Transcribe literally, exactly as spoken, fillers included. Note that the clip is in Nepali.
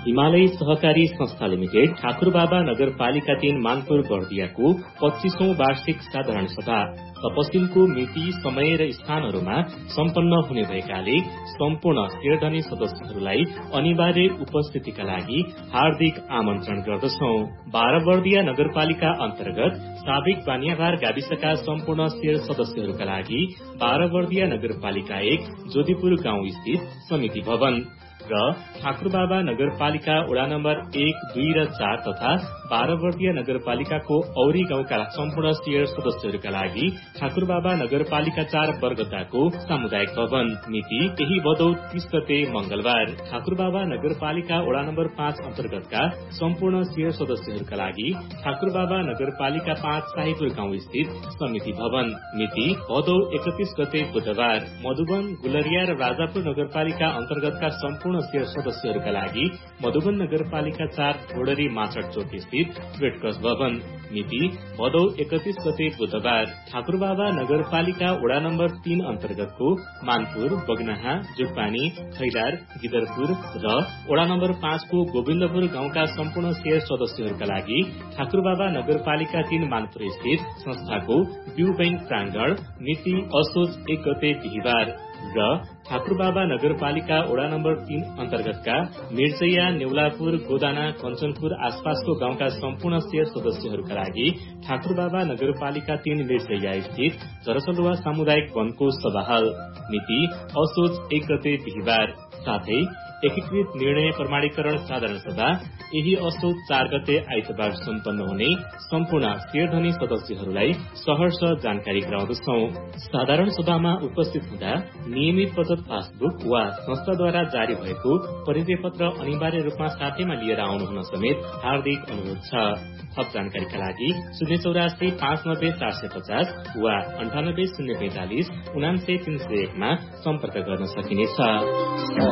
हिमालय सहकारी संस्था लिमिटेड ठाकुरबाबा नगरपालिका तीन मानपुर बर्दियाको पच्चीसौं वार्षिक साधारण सभा तपसिलको मिति, समय र स्थानहरूमा सम्पन्न हुने भएकाले सम्पूर्ण शेरधनी सदस्यहरूलाई अनिवार्य उपस्थितिका लागि हार्दिक आमन्त्रण गर्दछौं। बाह्रबर्दिया नगरपालिका अन्तर्गत साबिक बानियाभार गाविसका सम्पूर्ण शेर सदस्यहरूका लागि बाह्रबर्दिया नगरपालिका एक जोधीपुर गाउँ स्थित समिति भवन र ठाकुरबाबा नगरपालिका वडा नम्बर एक, दुई र चार तथा बाह्रबर्दिया नगरपालिकाको औरी गाउँका सम्पूर्ण शेर सदस्यहरूका लागि ठाकुरबाबा नगरपालिका चार बरगदाको सामुदायिक भवन मिति केही भदौ तीस गते मंगलबार। ठाकुरबाबा नगरपालिका वडा नम्बर पाँच अन्तर्गतका सम्पूर्ण शेर सदस्यहरूका लागि ठाकुरबाबा नगरपालिका पाँच शाहीपुर गाउँ स्थित समिति भवन मिति भदौ एकतीस गते बुधबार। मधुबन, गुलरिया र राजापुर नगरपालिका अन्तर्गतका सम्पूर्ण शेर सदस्यहरूका लागि मधुबन नगरपालिका चार घोडरी माछड चौकी स्थित रेडक्रस भवन मिति भदौ एकतीस गते बुधबार। ठाकुरबाबा नगरपालिका वडा नम्बर तीन अन्तर्गतको मानपुर, बगनाहा, जुटपानी, खैलार, गिदरपुर र वडा नम्बर पाँचको गोविन्दपुर गाउँका सम्पूर्ण शेर सदस्यहरूका लागि ठाकुरबाबा नगरपालिका तीन मानपुर स्थित संस्थाको ब्यू बैंक प्राङ्गण मिति असोज एक गते बिहिबार र ठाकुरबाबा नगरपालिका वडा नम्बर तीन अन्तर्गतका मिर्चैया, नेउलापुर, गोदाना, कञ्चनपुर आसपासको गाउँका सम्पूर्ण शेर सदस्यहरूका लागि ठाकुरबाबा नगरपालिका तीन मिर्चैया स्थित झरसलुवा सामुदायिक वनको सभाहाल मिति असोज एक गते बिहिबार। साथै एकीकृत निर्णय प्रमाणीकरण साधारण सभा यही असोज चार गते आइतबार सम्पन्न हुने सम्पूर्ण शेरधनी सदस्यहरूलाई सहर्ष जानकारी गराउँदछौ। साधारण सभामा उपस्थित हुँदा नियमित बचत पासबुक वा संस्थाद्वारा जारी भएको परिचय पत्र अनिवार्य रूपमा साथैमा लिएर आउनुहुन समेत हार्दिक अनुरोध छ। थप जानकारीका लागि शून्य चौरासी पाँच नब्बे चार सय पचास वा अन्ठानब्बे शून्य पैंतालिस उनान्सय तीन सय एकमा सम्पर्क गर्न सकिनेछ।